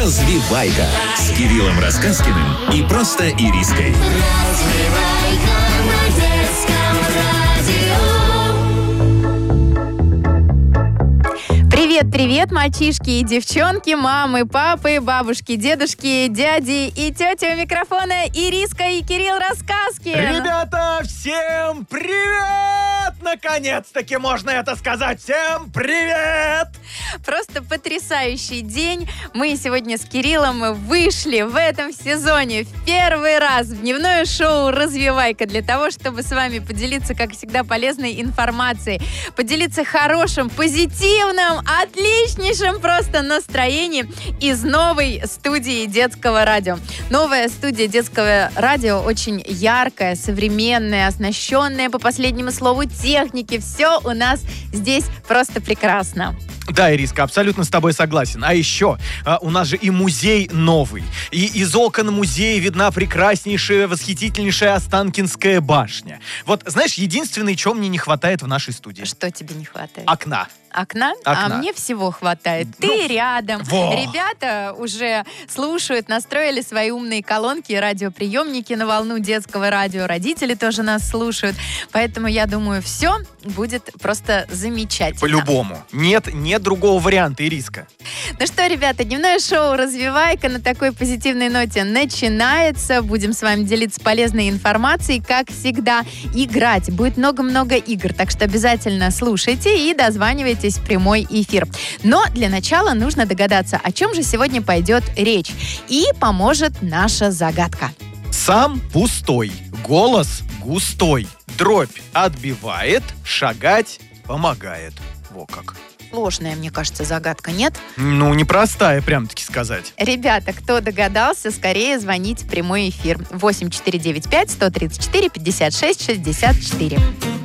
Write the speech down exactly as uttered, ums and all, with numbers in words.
Развивайка с Кириллом Рассказкиным и просто Ириской. Развивайка на детском радио. Привет, привет, мальчишки и девчонки, мамы, папы, бабушки, дедушки, дяди и тети. У микрофона Ириска и Кирилл Рассказкин. Ребята, всем привет! Наконец-таки можно это сказать. Всем привет! Просто потрясающий день. Мы сегодня с Кириллом вышли в этом сезоне в первый раз в дневное шоу «Развивайка» для того, чтобы с вами поделиться, как всегда, полезной информацией, поделиться хорошим, позитивным, отличнейшим просто настроением из новой студии детского радио. Новая студия детского радио очень яркая, современная, оснащенная по последнему слову техники. Все у нас здесь просто прекрасно. Да, Ириска, абсолютно с тобой согласен. А еще а, у нас же и музей новый. И из окон музея видна прекраснейшая, восхитительнейшая Останкинская башня. Вот, знаешь, единственное, чего мне не хватает в нашей студии. Что тебе не хватает? Окна. Окна? Окна. А мне всего хватает. Ты Ну, рядом. во. Ребята уже слушают, настроили свои умные колонки и радиоприемники на волну детского радио. Родители тоже нас слушают. Поэтому я думаю, все будет просто замечательно. По-любому. Нет, нет другого варианта, Ириска. Ну что, ребята, дневное шоу «Развивайка» на такой позитивной ноте начинается. Будем с вами делиться полезной информацией, как всегда. Играть. Будет много-много игр, так что обязательно слушайте и дозванивайтесь в прямой эфир. Но для начала нужно догадаться, о чем же сегодня пойдет речь. И поможет наша загадка. Сам пустой, голос густой, дробь отбивает, шагать помогает. Во как. Сложная, мне кажется, загадка, нет? Ну, непростая, прям-таки сказать. Ребята, кто догадался, скорее звоните в прямой эфир. восемь четыре девять пять сто тридцать четыре пятьдесят шесть шестьдесят четыре.